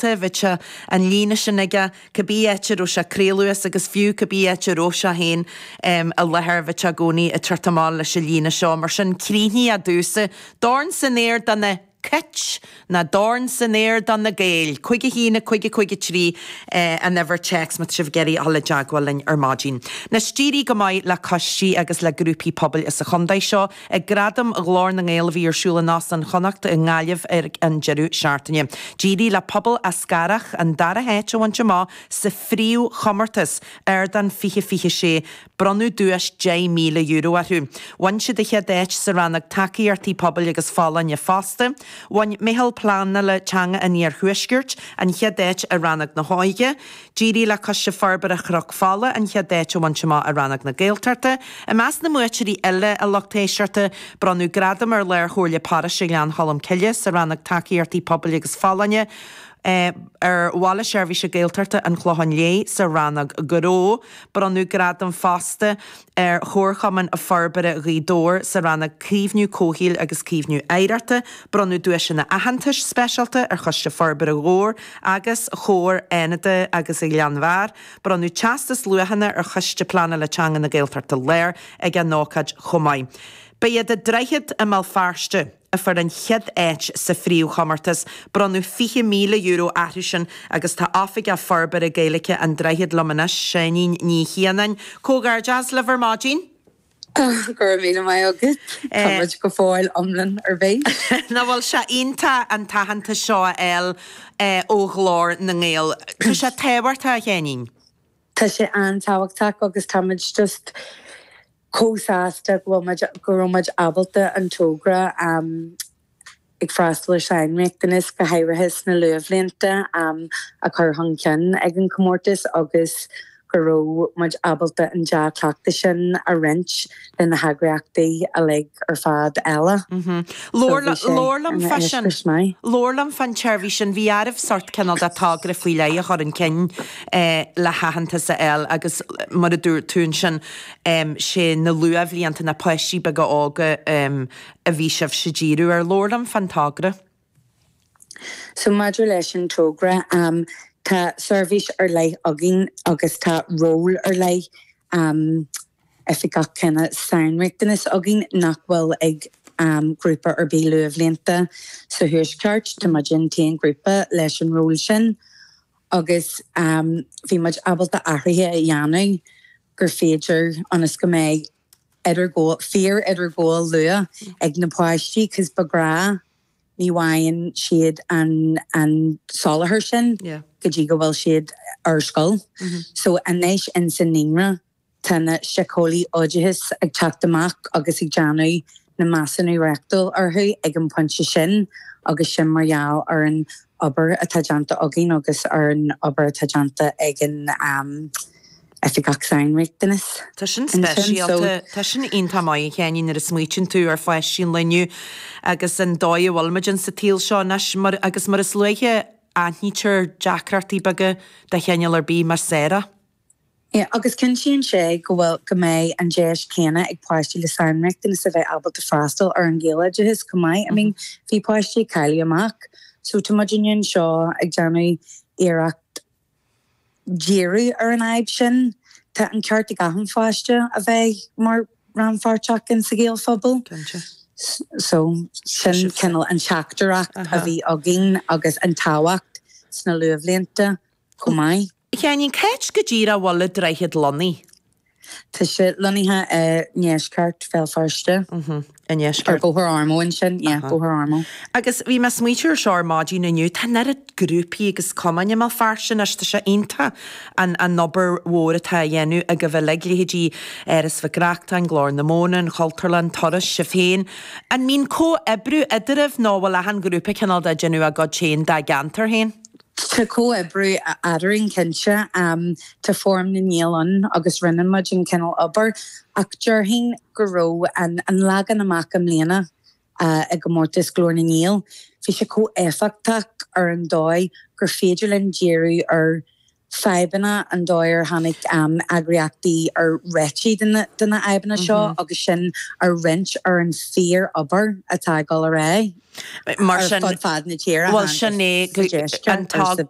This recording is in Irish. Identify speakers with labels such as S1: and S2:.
S1: Malta bhite an líne sin aige cabbí éitir ó se créluas agus fiú cabbí éitir ó se héin a lethir bhite gcónaí a tartamáil leis a líne seo mar sin críní a dúsa dáin san éir danna Kitch na dorn san éir dan na gael. Cuige hína, cuige trí a never checks mat sif geri alla jagwalin armagin. Na stíri gomai la cosí agus le grúpi pobl is a chondai seo a gradam glór na gael vi arsúla nás an chonacht a ngáileh an jeru seartanje. Gíri la pobl a scarach an dara heit o an jama sa fríú chomartas dan fiche sé bronu duas €1,000 arú. Wan si de deit sa rannag taki artí pobl agus fálan faste. Wan mehel plan le teanga a níor huisgirt an deit a rannag na háige. Gíri le cos se farbar a chroch fála an deit o wan sima a rannag na gaeltarte. A mas na muitirí eile a lochtéisiirte bronu gradam leir chóirle para sé lean hallam ciile sa rannag taki artí pobl agus fálanje. Wala sérví se géiltarte an chlohan lé sa rannag goró, branu gradam faste chórchaman a farbere rídór sa rannag cífniú cóhíl agus cífniú éirarte, branu duisina ahantais specialte chuste farbere gór agus chór einide agus i leanhar, branu chastas luhanna chuste plana le teanga na géiltarte léir ag an nócad chomáid. Beiad a dreichid a mal farste a for an chiad éit sa fríú chomartas branu €5,000 athúsin agus tá áfig a farbar a géalacha an dreichid lomana sénín ní chianain. Cógar jazz le vermágin?
S2: Gur míle mai agad, Táid go fáil omlan ar bhéid.
S1: Na bhfuil se ionta an tahananta seo eil ó glór na ngéal. Tá sé téhairta a chéanín?
S2: Tá sé an táhachtach agus táid just cósáasta goróid abalta an tógra ag freistal seinreachtanas go hairithis na luamhlínta a chur hangcean ag an comórtas agus goró muid abalta an deachlachta sin a rinch le na hagraachtaí a le ar fad eile.
S1: Lórlam fan cherví sin bhí armh sort cenal a tágra faoi le a chur an cin le hahananta sa eil agus mar a dúr tún sin sé na luamhlíonanta na poisí be go ága a bhí sibh sé díú ar lórlam fan tágra.
S2: So maidir leis an tógra tá service ar lei agin agus tá ról ar lei if ik gach kenna seinreachtanas agin nach bhfuil ag grúpa ar bí luamhlínta sa thuairisceart tá maidin taon grúpa leis an ról sin agus bhí muid abalta athraithe a dhéanamh gur féidir anas go méid fear idir ggóil lua ag na páistí cos bagrá ní bhain siad an solahar sin go dtí go bhfuil siad ar scoil. So anéis in san níra tána seacólí áidithis ag teachtamach agus ag deanú na measanú rectal orthu ag an pointse sin agus sin margheall ar an obair a taideanta agin agus ar an obair a taideanta ag an efigach seinreachtanas.
S1: Tá sin speisialta, tá sin ionta mai chéanín ar a smuitin tú ar fáis sin leniu agus an dói bhilmidin sa tíl seo agus mar is luige aithnítear deacrartí baga de chéaneal ar bí mar séra.
S2: Agus cin sin sé go bhfuil go méid an déis céna ag páistí le seinreachtanas a bheith abalta freastal ar an ggéalaidithis go maith. I mean, bhí páistí cailí amach, so tá maidin seo ag deanú iireacht Jerry ar an aib sin tá an ceart a gahan fáiste a bheith mar ranfarteach in sa géal phobal. So sin kennal an seachtarach a bhí agin agus an táhacht sna luamhlínta go mai.
S1: Cheanín ceit go ddíra bhla dreichiad lonnaí?
S2: Tá sé loníthe níosceart fel farste.
S1: Ar
S2: bóthar armóin sin, bóthar armó.
S1: Agus bhí me smuitiúr seir mádín naniu, tá nera grúpií agus comaine má farsin asta sé inta an nobar mhór atá dhéanú a go bheith leglihidí is bheithreachta an glór na móna Choltarlan toras se féin. An mín có ebrú idirh nóhfuil a an grúpa cinál de genú a god chéin da gantar héin?
S2: Tá có ebrú adaring cinse tá form na nílan agus rinne maidin cinnal obair ach dearthain go ró an lagan amach am léana ag go mórtas glór na níl. Bhí sé có éfachtaach ar an dóid gur féidir len díirú ar febanna an dóir hannig agriachtaí ar réití duna aibanna seo agus sin ar rinch ar an fear obair atá gal a ré.
S1: Mar sin
S2: fad na tíra.
S1: Well sinné an